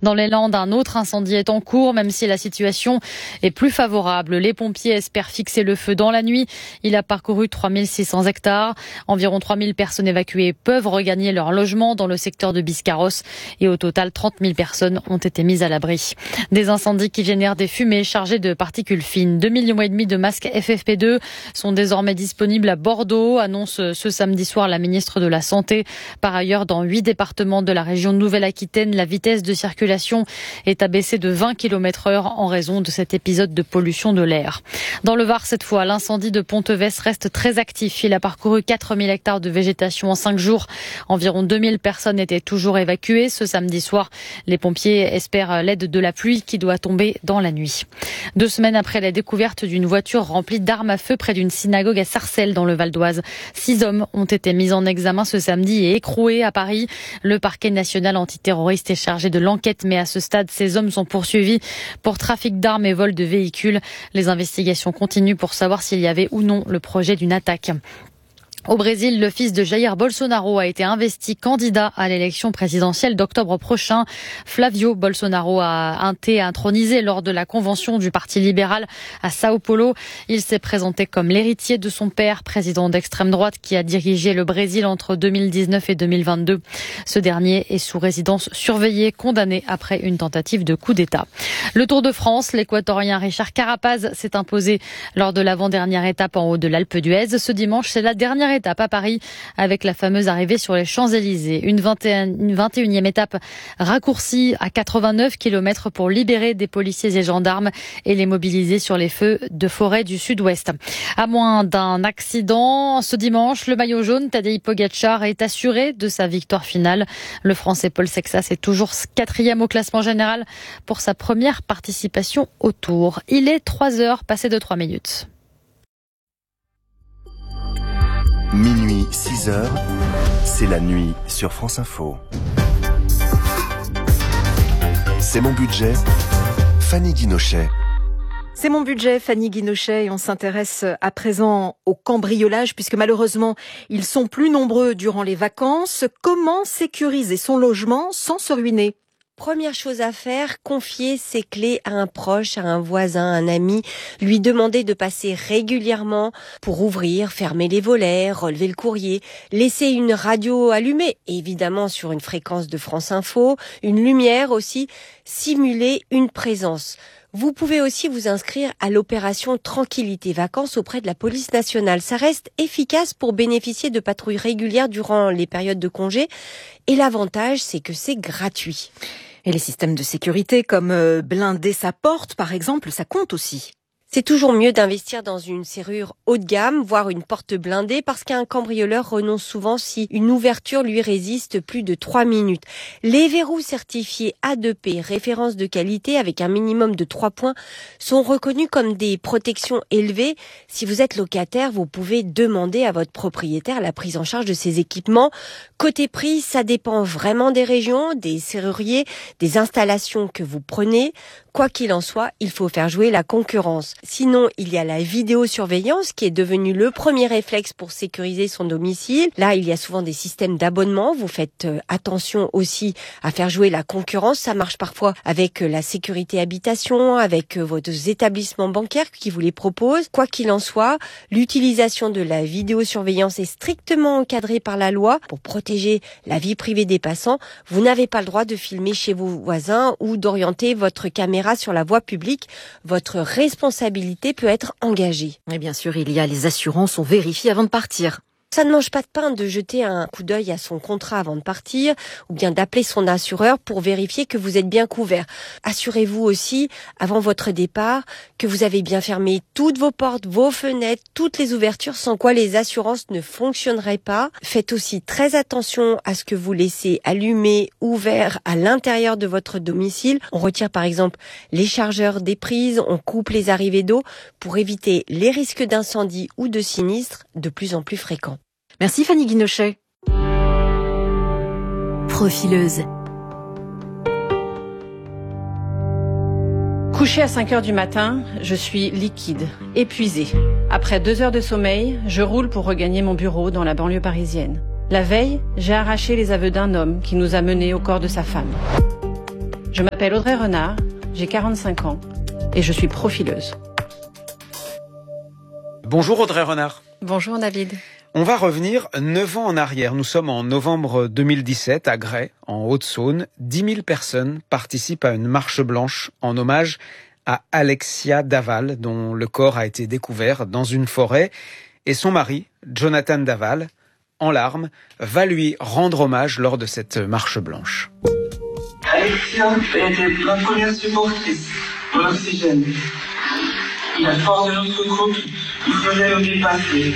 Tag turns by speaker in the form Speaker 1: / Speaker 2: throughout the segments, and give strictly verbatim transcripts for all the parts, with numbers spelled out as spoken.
Speaker 1: Dans les Landes, un autre incendie est en cours, même si la situation est plus favorable. Les pompiers espèrent fixer le feu dans la nuit. Il a parcouru trois mille six cents hectares. Environ trois mille personnes évacuées peuvent regagner leur logement dans le secteur de Biscarrosse. Et au total, trente mille personnes ont été mises à l'abri. Des incendies qui génèrent des fumées chargées de particules fines. deux millions et demi de masques F F P deux sont désormais disponibles à Bordeaux, annonce ce samedi soir la ministre de la Santé. Par ailleurs, dans huit départements de la région Nouvelle-Aquitaine, la vitesse de circulation est abaissée de vingt kilomètres heure en raison de cet épisode de pollution de l'air. Dans le Var, cette fois, l'incendie de Ponteves reste très actif. Il a parcouru quatre mille hectares de végétation en cinq jours. Environ deux mille personnes étaient toujours évacuées. Ce samedi soir, les pompiers espèrent l'aide de la pluie qui doit tomber dans la nuit. Deux semaines après la découverte d'une voiture remplie d'armes à feu près d'une synagogue à Sarcelles dans le Val d'Oise, six hommes ont été mis en examen ce samedi et écroués à Paris. Le parquet national antiterroriste est chargé de l'enquête, mais à ce stade, ces hommes sont poursuivis pour trafic d'armes et vol de véhicules. Les investigations continuent pour savoir s'il y avait ou non le projet d'une attaque. Au Brésil, le fils de Jair Bolsonaro a été investi candidat à l'élection présidentielle d'octobre prochain. Flavio Bolsonaro a été intronisé lors de la convention du Parti libéral à Sao Paulo. Il s'est présenté comme l'héritier de son père, président d'extrême droite, qui a dirigé le Brésil entre deux mille dix-neuf et deux mille vingt-deux. Ce dernier est sous résidence surveillée, condamné après une tentative de coup d'État. Le Tour de France, l'Équatorien Richard Carapaz s'est imposé lors de l'avant-dernière étape en haut de l'Alpe d'Huez. Ce dimanche, c'est la dernière étape à Paris avec la fameuse arrivée sur les Champs-Élysées. Une vingt et unième étape raccourcie à quatre-vingt-neuf kilomètres pour libérer des policiers et gendarmes et les mobiliser sur les feux de forêt du sud-ouest. À moins d'un accident, ce dimanche, le maillot jaune, Tadej Pogačar, est assuré de sa victoire finale. Le Français Paul Sexas est toujours quatrième au classement général pour sa première participation au Tour. Il est trois heures passées de trois minutes.
Speaker 2: Minuit, six heures, c'est la nuit sur France Info. C'est mon budget, Fanny Guinochet.
Speaker 3: C'est mon budget, Fanny Guinochet, et on s'intéresse à présent au cambriolage puisque malheureusement, ils sont plus nombreux durant les vacances. Comment sécuriser son logement sans se ruiner ?
Speaker 4: Première chose à faire, confier ses clés à un proche, à un voisin, un ami, lui demander de passer régulièrement pour ouvrir, fermer les volets, relever le courrier, laisser une radio allumée, évidemment sur une fréquence de France Info, une lumière aussi, simuler une présence. Vous pouvez aussi vous inscrire à l'opération Tranquillité Vacances auprès de la police nationale. Ça reste efficace pour bénéficier de patrouilles régulières durant les périodes de congé. Et l'avantage, c'est que c'est gratuit.
Speaker 3: Et les systèmes de sécurité comme blinder sa porte, par exemple, ça compte aussi.
Speaker 4: C'est toujours mieux d'investir dans une serrure haut de gamme, voire une porte blindée, parce qu'un cambrioleur renonce souvent si une ouverture lui résiste plus de trois minutes. Les verrous certifiés A deux P, référence de qualité avec un minimum de trois points, sont reconnus comme des protections élevées. Si vous êtes locataire, vous pouvez demander à votre propriétaire la prise en charge de ces équipements. Côté prix, ça dépend vraiment des régions, des serruriers, des installations que vous prenez. Quoi qu'il en soit, il faut faire jouer la concurrence. Sinon, il y a la vidéosurveillance qui est devenue le premier réflexe pour sécuriser son domicile. Là, il y a souvent des systèmes d'abonnement. Vous faites attention aussi à faire jouer la concurrence. Ça marche parfois avec la sécurité habitation, avec vos établissements bancaires qui vous les proposent. Quoi qu'il en soit, l'utilisation de la vidéosurveillance est strictement encadrée par la loi pour protéger la vie privée des passants. Vous n'avez pas le droit de filmer chez vos voisins ou d'orienter votre caméra sur la voie publique. Votre responsabilité peut être engagée.
Speaker 3: Et bien sûr, il y a les assurances, on vérifie avant de partir.
Speaker 4: Ça ne mange pas de pain de jeter un coup d'œil à son contrat avant de partir ou bien d'appeler son assureur pour vérifier que vous êtes bien couvert. Assurez-vous aussi, avant votre départ, que vous avez bien fermé toutes vos portes, vos fenêtres, toutes les ouvertures, sans quoi les assurances ne fonctionneraient pas. Faites aussi très attention à ce que vous laissez allumé, ouvert à l'intérieur de votre domicile. On retire par exemple les chargeurs des prises, on coupe les arrivées d'eau pour éviter les risques d'incendie ou de sinistres de plus en plus fréquents.
Speaker 3: Merci Fanny Guinochet.
Speaker 5: Profileuse.
Speaker 6: Couchée à cinq heures du matin, je suis liquide, épuisée. Après deux heures de sommeil, je roule pour regagner mon bureau dans la banlieue parisienne. La veille, j'ai arraché les aveux d'un homme qui nous a menés au corps de sa femme. Je m'appelle Audrey Renard, j'ai quarante-cinq ans et je suis profileuse.
Speaker 5: Bonjour Audrey Renard.
Speaker 6: Bonjour David.
Speaker 5: On va revenir neuf ans en arrière. Nous sommes en novembre deux mille dix-sept à Gray, en Haute-Saône. dix mille personnes participent à une marche blanche en hommage à Alexia Daval, dont le corps a été découvert dans une forêt. Et son mari, Jonathan Daval, en larmes, va lui rendre hommage lors de cette marche blanche.
Speaker 7: Alexia était ma première supportrice, mon oxygène. La force de notre groupe nous faisait nous dépasser.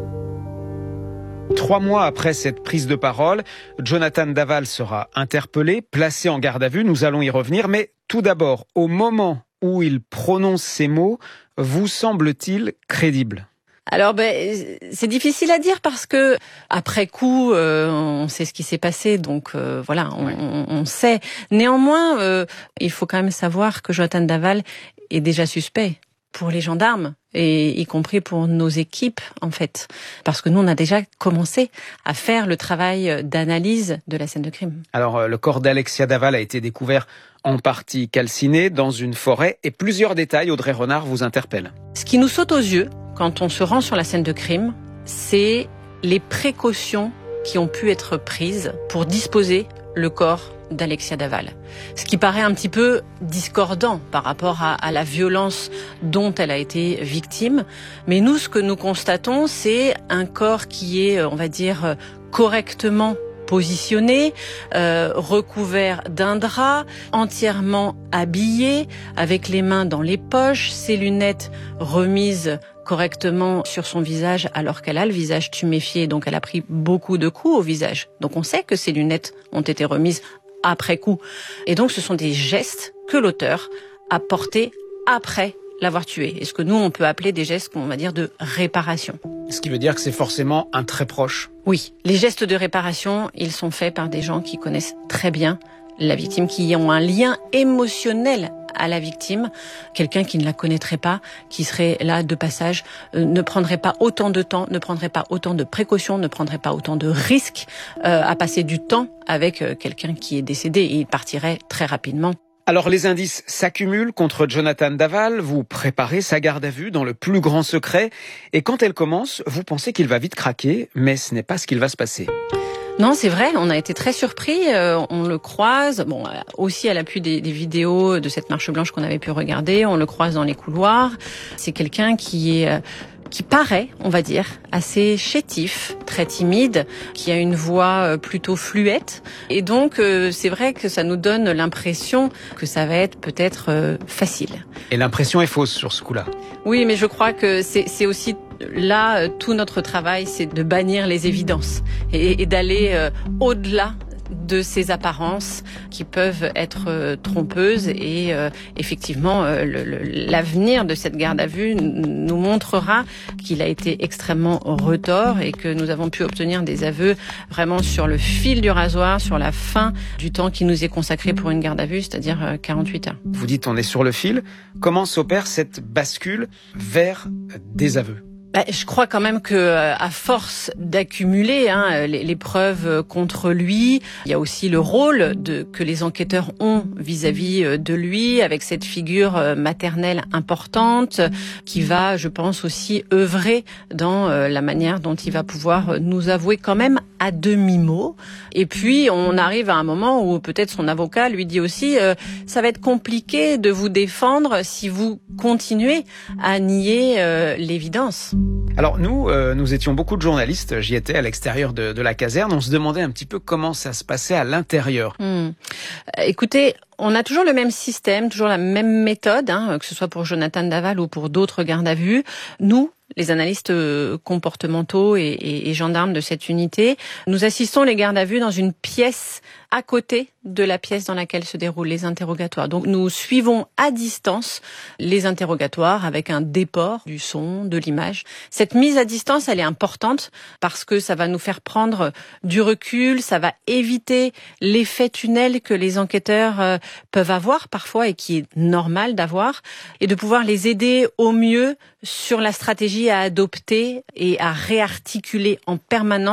Speaker 5: Trois mois après cette prise de parole, Jonathan Daval sera interpellé, placé en garde à vue. Nous allons y revenir. Mais tout d'abord, au moment où il prononce ces mots, vous semble-t-il crédible ?
Speaker 6: Alors ben c'est difficile à dire parce que après coup euh, on sait ce qui s'est passé, donc euh, voilà on, ouais. on, on sait. Néanmoins euh, il faut quand même savoir que Jonathan Daval est déjà suspect pour les gendarmes et y compris pour nos équipes en fait, parce que nous on a déjà commencé à faire le travail d'analyse de la scène de crime.
Speaker 5: Alors le corps d'Alexia Daval a été découvert en partie calciné dans une forêt et plusieurs détails, Audrey Renard, vous interpellent.
Speaker 6: Ce qui nous saute aux yeux quand on se rend sur la scène de crime, c'est les précautions qui ont pu être prises pour disposer le corps d'Alexia Daval. Ce qui paraît un petit peu discordant par rapport à, à la violence dont elle a été victime. Mais nous, ce que nous constatons, c'est un corps qui est, on va dire, correctement positionné, euh, recouvert d'un drap, entièrement habillé, avec les mains dans les poches, ses lunettes remises correctement sur son visage alors qu'elle a le visage tuméfié, donc elle a pris beaucoup de coups au visage. Donc on sait que ses lunettes ont été remises après coup. Et donc ce sont des gestes que l'auteur a portés après l'avoir tué. Et ce que nous on peut appeler des gestes, on va dire, de réparation.
Speaker 5: Ce qui veut dire que c'est forcément un très proche.
Speaker 6: Oui, les gestes de réparation, ils sont faits par des gens qui connaissent très bien la victime, qui ont un lien émotionnel à la victime. Quelqu'un qui ne la connaîtrait pas, qui serait là de passage, euh, ne prendrait pas autant de temps, ne prendrait pas autant de précautions, ne prendrait pas autant de risques euh, à passer du temps avec euh, quelqu'un qui est décédé, et il partirait très rapidement.
Speaker 5: Alors les indices s'accumulent contre Jonathan Daval, vous préparez sa garde à vue dans le plus grand secret, et quand elle commence, vous pensez qu'il va vite craquer, mais ce n'est pas ce qu'il va se passer.
Speaker 6: Non, c'est vrai, on a été très surpris, euh, on le croise, bon, aussi à l'appui des, des vidéos de cette marche blanche qu'on avait pu regarder, on le croise dans les couloirs. C'est quelqu'un qui est... Euh, qui paraît, on va dire, assez chétif, très timide, qui a une voix plutôt fluette. Et donc, euh, c'est vrai que ça nous donne l'impression que ça va être peut-être euh, facile.
Speaker 5: Et l'impression est fausse sur ce coup-là.
Speaker 6: Oui, mais je crois que c'est, c'est aussi là, tout notre travail, c'est de bannir les évidences et, et d'aller euh, au-delà de ces apparences qui peuvent être euh, trompeuses et euh, effectivement euh, le, le, l'avenir de cette garde à vue n- nous montrera qu'il a été extrêmement retors et que nous avons pu obtenir des aveux vraiment sur le fil du rasoir, sur la fin du temps qui nous est consacré pour une garde à vue, c'est-à-dire euh, quarante-huit heures.
Speaker 5: Vous dites on est sur le fil. Comment s'opère cette bascule vers des aveux ?
Speaker 6: Bah, je crois quand même que, à force d'accumuler hein, les, les preuves contre lui, il y a aussi le rôle de, que les enquêteurs ont vis-à-vis de lui, avec cette figure maternelle importante, qui va, je pense, aussi œuvrer dans la manière dont il va pouvoir nous avouer quand même à demi-mot. Et puis, on arrive à un moment où peut-être son avocat lui dit aussi euh, « ça va être compliqué de vous défendre si vous continuez à nier euh, l'évidence ».
Speaker 5: Alors nous, euh, nous étions beaucoup de journalistes, j'y étais à l'extérieur de, de la caserne, on se demandait un petit peu comment ça se passait à l'intérieur.
Speaker 6: Mmh. Écoutez, on a toujours le même système, toujours la même méthode, hein, que ce soit pour Jonathan Daval ou pour d'autres gardes à vue. Nous, les analystes comportementaux et, et, et gendarmes de cette unité, nous assistons les gardes à vue dans une pièce à côté de la pièce dans laquelle se déroulent les interrogatoires. Donc nous suivons à distance les interrogatoires avec un déport du son, de l'image. Cette mise à distance, elle est importante parce que ça va nous faire prendre du recul, ça va éviter l'effet tunnel que les enquêteurs euh, peuvent avoir parfois et qui est normal d'avoir, et de pouvoir les aider au mieux sur la stratégie à adopter et à réarticuler en permanence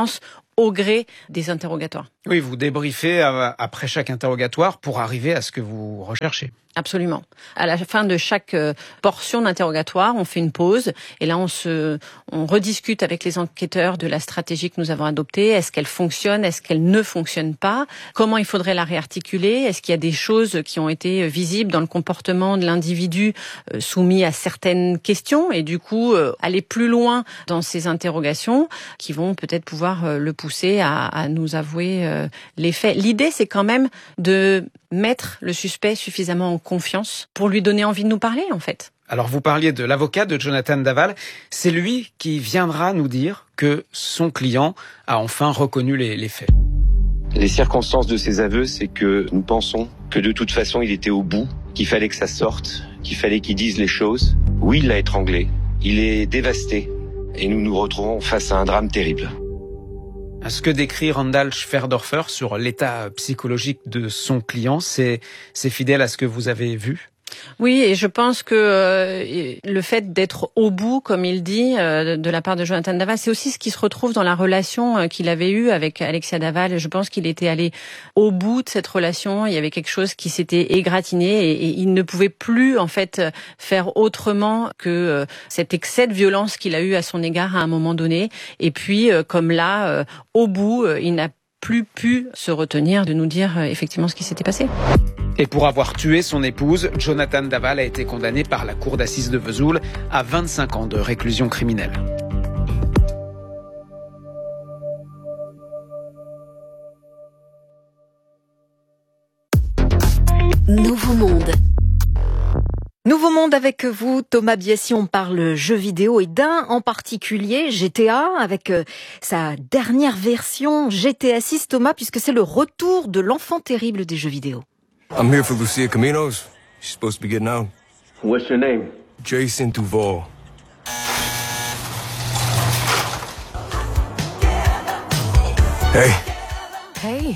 Speaker 6: au gré des interrogatoires.
Speaker 5: Oui, vous débriefez après chaque interrogatoire pour arriver à ce que vous recherchez.
Speaker 6: Absolument. À la fin de chaque portion d'interrogatoire, on fait une pause et là on se, on rediscute avec les enquêteurs de la stratégie que nous avons adoptée. Est-ce qu'elle fonctionne? Est-ce qu'elle ne fonctionne pas? Comment il faudrait la réarticuler? Est-ce qu'il y a des choses qui ont été visibles dans le comportement de l'individu soumis à certaines questions et du coup aller plus loin dans ces interrogations qui vont peut-être pouvoir le pousser à, à nous avouer les faits. L'idée, c'est quand même de mettre le suspect suffisamment en confiance pour lui donner envie de nous parler, en fait.
Speaker 5: Alors, vous parliez de l'avocat de Jonathan Daval. C'est lui qui viendra nous dire que son client a enfin reconnu les, les faits.
Speaker 8: Les circonstances de ses aveux, c'est que nous pensons que de toute façon, il était au bout, qu'il fallait que ça sorte, qu'il fallait qu'il dise les choses. Oui, il l'a étranglé. Il est dévasté. Et nous nous retrouvons face à un drame terrible.
Speaker 5: Ce que décrit Randall Schwerdorfer sur l'état psychologique de son client, c'est, c'est fidèle à ce que vous avez vu?
Speaker 6: Oui, et je pense que euh, le fait d'être au bout, comme il dit, euh, de la part de Jonathan Daval, c'est aussi ce qui se retrouve dans la relation euh, qu'il avait eue avec Alexia Daval. Je pense qu'il était allé au bout de cette relation. Il y avait quelque chose qui s'était égratigné et, et il ne pouvait plus en fait faire autrement que euh, cet excès de violence qu'il a eu à son égard à un moment donné. Et puis, euh, comme là, euh, au bout, euh, il n'a plus pu se retenir de nous dire euh, effectivement ce qui s'était passé.
Speaker 5: Et pour avoir tué son épouse, Jonathan Daval a été condamné par la cour d'assises de Vesoul à vingt-cinq ans de réclusion criminelle.
Speaker 9: Nouveau Monde.
Speaker 3: Nouveau Monde avec vous, Thomas Biassi. On parle jeux vidéo et d'un en particulier, G T A, avec sa dernière version G T A six, Thomas, puisque c'est le retour de l'enfant terrible des jeux vidéo.
Speaker 10: I'm here for Lucia Caminos. She's supposed to be getting out.
Speaker 11: What's your name?
Speaker 10: Jason Duval. Hey.
Speaker 9: Hey.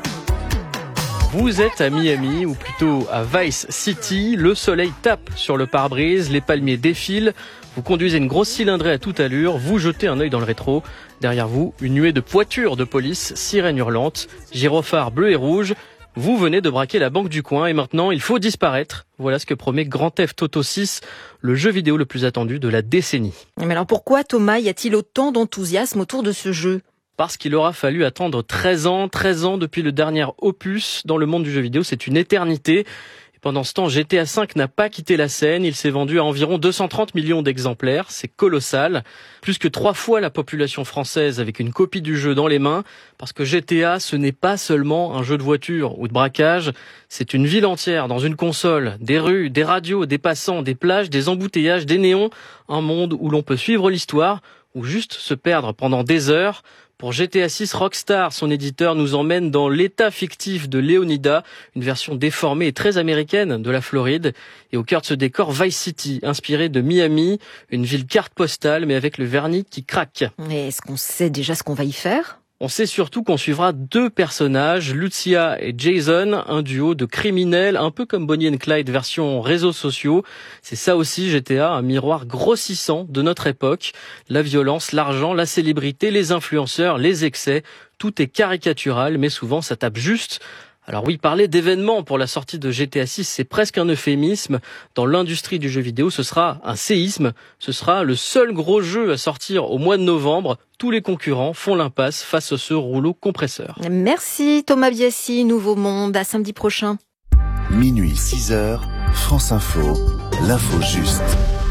Speaker 12: Vous êtes à Miami, ou plutôt à Vice City. Le soleil tape sur le pare-brise, les palmiers défilent. Vous conduisez une grosse cylindrée à toute allure, vous jetez un œil dans le rétro. Derrière vous, une nuée de voitures de police, sirènes hurlantes, gyrophares bleus et rouges. Vous venez de braquer la banque du coin et maintenant il faut disparaître. Voilà ce que promet Grand Theft Auto six, le jeu vidéo le plus attendu de la décennie.
Speaker 3: Mais alors pourquoi, Thomas, y a-t-il autant d'enthousiasme autour de ce jeu ?
Speaker 12: Parce qu'il aura fallu attendre treize ans, treize ans depuis le dernier opus dans le monde du jeu vidéo, c'est une éternité. Et pendant ce temps, G T A cinq n'a pas quitté la scène, il s'est vendu à environ deux cent trente millions d'exemplaires, c'est colossal. Plus que trois fois la population française avec une copie du jeu dans les mains, parce que G T A, ce n'est pas seulement un jeu de voiture ou de braquage, c'est une ville entière dans une console, des rues, des radios, des passants, des plages, des embouteillages, des néons, un monde où l'on peut suivre l'histoire ou juste se perdre pendant des heures. Pour G T A six, Rockstar, son éditeur, nous emmène dans l'état fictif de Leonida, une version déformée et très américaine de la Floride. Et au cœur de ce décor, Vice City, inspiré de Miami, une ville carte postale, mais avec le vernis qui craque.
Speaker 3: Mais est-ce qu'on sait déjà ce qu'on va y faire ?
Speaker 12: On sait surtout qu'on suivra deux personnages, Lucia et Jason, un duo de criminels, un peu comme Bonnie and Clyde version réseaux sociaux. C'est ça aussi G T A, un miroir grossissant de notre époque. La violence, l'argent, la célébrité, les influenceurs, les excès, tout est caricatural, mais souvent ça tape juste. Alors oui, parler d'événements pour la sortie de G T A six, c'est presque un euphémisme. Dans l'industrie du jeu vidéo, ce sera un séisme. Ce sera le seul gros jeu à sortir au mois de novembre. Tous les concurrents font l'impasse face à ce rouleau compresseur.
Speaker 3: Merci Thomas Biassi, Nouveau Monde. À samedi prochain.
Speaker 2: Minuit, six heures, France Info, l'info juste.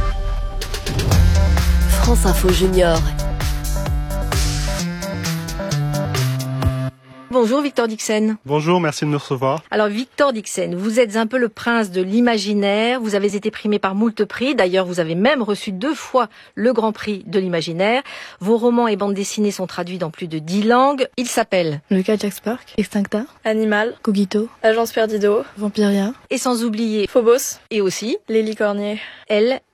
Speaker 9: France Info Junior.
Speaker 13: Bonjour Victor Dixen.
Speaker 14: Bonjour, merci de nous recevoir.
Speaker 13: Alors Victor Dixen, vous êtes un peu le prince de l'imaginaire, vous avez été primé par moult prix, d'ailleurs vous avez même reçu deux fois le Grand Prix de l'imaginaire. Vos romans et bandes dessinées sont traduits dans plus de dix langues. Ils s'appellent
Speaker 15: Le cas Jack Spark, Extincta,
Speaker 16: Animal,
Speaker 15: Cogito,
Speaker 16: Agence Perdido,
Speaker 15: Vampiria,
Speaker 13: et sans oublier
Speaker 16: Phobos,
Speaker 13: et aussi
Speaker 16: Les Licorniers.
Speaker 13: Elle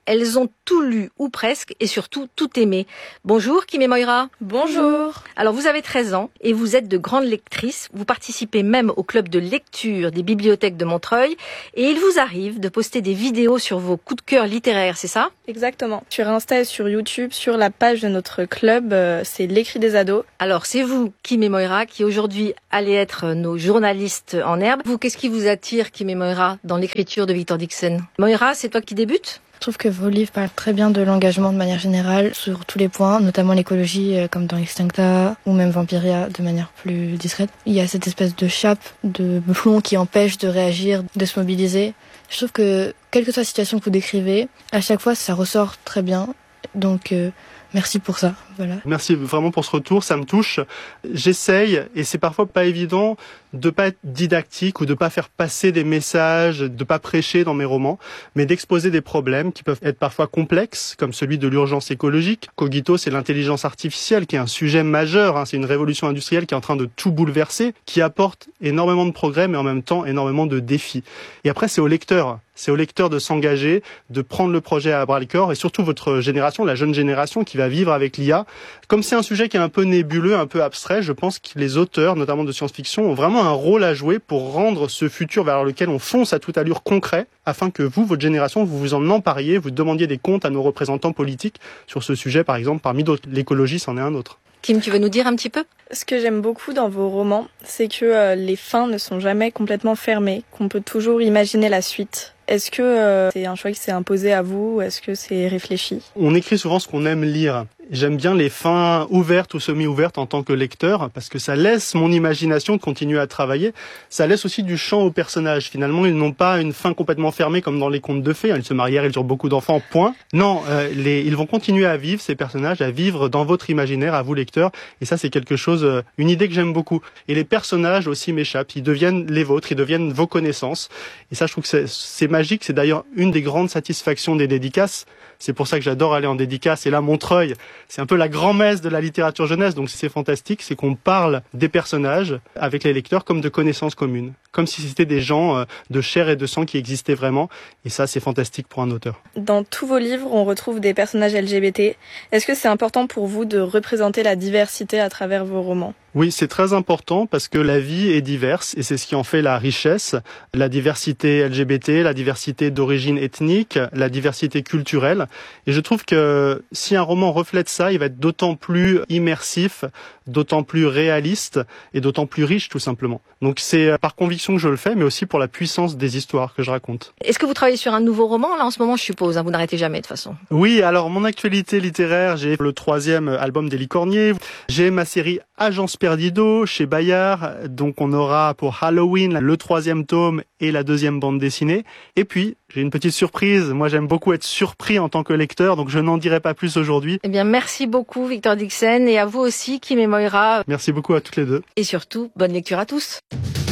Speaker 13: Elles ont tout lu, ou presque, et surtout tout aimé. Bonjour Kim et Moira.
Speaker 11: Bonjour.
Speaker 13: Alors vous avez treize ans et vous êtes de grandes lectrices. Vous participez même au club de lecture des bibliothèques de Montreuil. Et il vous arrive de poster des vidéos sur vos coups de cœur littéraires, c'est ça?
Speaker 11: Exactement. Sur Insta et sur YouTube, sur la page de notre club, euh, c'est l'écrit des ados.
Speaker 13: Alors c'est vous, Kim et Moira, qui aujourd'hui allez être nos journalistes en herbe. Vous, qu'est-ce qui vous attire, Kim et Moira, dans l'écriture de Victor Dixon? Moira, c'est toi qui débutes?
Speaker 14: Je trouve que vos livres parlent très bien de l'engagement de manière générale sur tous les points, notamment l'écologie euh, comme dans Extincta ou même Vampiria de manière plus discrète. Il y a cette espèce de chape, de plomb qui empêche de réagir, de se mobiliser. Je trouve que quelle que soit la situation que vous décrivez, à chaque fois ça ressort très bien. Donc euh, merci pour ça. Voilà.
Speaker 15: Merci vraiment pour ce retour, ça me touche. J'essaye, et c'est parfois pas évident, de pas être didactique ou de pas faire passer des messages, de pas prêcher dans mes romans, mais d'exposer des problèmes qui peuvent être parfois complexes, comme celui de l'urgence écologique. Cogito, c'est l'intelligence artificielle qui est un sujet majeur, hein. C'est une révolution industrielle qui est en train de tout bouleverser, qui apporte énormément de progrès, mais en même temps énormément de défis. Et après, c'est au lecteur. C'est au lecteur de s'engager, de prendre le projet à bras-le-corps, et surtout votre génération, la jeune génération qui va vivre avec l'I A. Comme c'est un sujet qui est un peu nébuleux, un peu abstrait, je pense que les auteurs, notamment de science-fiction, ont vraiment un rôle à jouer pour rendre ce futur vers lequel on fonce à toute allure concret, afin que vous, votre génération, vous vous en empariez, vous demandiez des comptes à nos représentants politiques sur ce sujet, par exemple, parmi d'autres. L'écologie, c'en est un autre.
Speaker 13: Kim, tu veux nous dire un petit peu?
Speaker 11: Ce que j'aime beaucoup dans vos romans, c'est que euh, les fins ne sont jamais complètement fermées, qu'on peut toujours imaginer la suite. Est-ce que euh, c'est un choix qui s'est imposé à vous ou est-ce que c'est réfléchi?
Speaker 15: On écrit souvent ce qu'on aime lire. J'aime bien les fins ouvertes ou semi-ouvertes en tant que lecteur parce que ça laisse mon imagination de continuer à travailler. Ça laisse aussi du champ aux personnages. Finalement, ils n'ont pas une fin complètement fermée comme dans les contes de fées. Ils se marièrent, ils eurent beaucoup d'enfants, point. Non, euh, les, ils vont continuer à vivre, ces personnages, à vivre dans votre imaginaire, à vous lecteurs. Et ça, c'est quelque chose, euh, une idée que j'aime beaucoup. Et les personnages aussi m'échappent. Ils deviennent les vôtres, ils deviennent vos connaissances. Et ça, je trouve que c'est, c'est magique. C'est d'ailleurs une des grandes satisfactions des dédicaces. C'est pour ça que j'adore aller en dédicace. Et là, Montreuil, c'est un peu la grand-messe de la littérature jeunesse. Donc, c'est fantastique. C'est qu'on parle des personnages avec les lecteurs comme de connaissances communes. Comme si c'était des gens de chair et de sang qui existaient vraiment. Et ça, c'est fantastique pour un auteur.
Speaker 11: Dans tous vos livres, on retrouve des personnages L G B T. Est-ce que c'est important pour vous de représenter la diversité à travers vos romans ?
Speaker 15: Oui, c'est très important parce que la vie est diverse et c'est ce qui en fait la richesse. La diversité L G B T, la diversité d'origine ethnique, la diversité culturelle. Et je trouve que si un roman reflète ça, il va être d'autant plus immersif, d'autant plus réaliste et d'autant plus riche tout simplement. Donc c'est par conviction que je le fais, mais aussi pour la puissance des histoires que je raconte.
Speaker 13: Est-ce que vous travaillez sur un nouveau roman là en ce moment, je suppose, hein, vous n'arrêtez jamais de toute façon?
Speaker 15: Oui, alors mon actualité littéraire, j'ai le troisième album des Licorniers, j'ai ma série Agence Perdido chez Bayard, donc on aura pour Halloween le troisième tome et la deuxième bande dessinée. Et puis j'ai une petite surprise, moi j'aime beaucoup être surpris en tant que lecteur, donc je n'en dirai pas plus aujourd'hui.
Speaker 13: Eh bien merci beaucoup Victor Dixon et à vous aussi Kim et Moira.
Speaker 15: Merci beaucoup à toutes les deux.
Speaker 13: Et surtout, bonne lecture à tous.